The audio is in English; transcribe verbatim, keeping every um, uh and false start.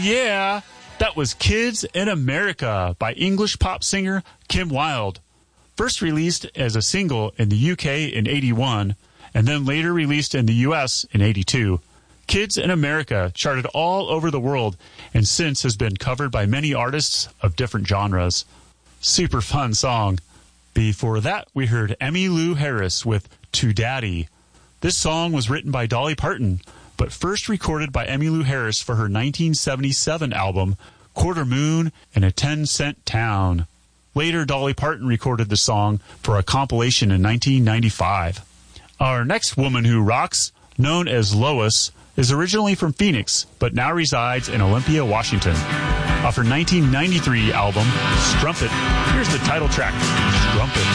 yeah! That was Kids in America by English pop singer Kim Wilde. First released as a single in the U K in eighty-one, and then later released in the U S in eighty-two. Kids in America charted all over the world and since has been covered by many artists of different genres. Super fun song. Before that, we heard Emmylou Harris with To Daddy. This song was written by Dolly Parton, but first recorded by Emmylou Harris for her nineteen seventy-seven album, Quarter Moon in a Ten Cent Town. Later, Dolly Parton recorded the song for a compilation in nineteen ninety-five. Our next woman who rocks, known as Lois, is originally from Phoenix, but now resides in Olympia, Washington. Off her nineteen ninety-three album, Strumpet, here's the title track, Strumpet.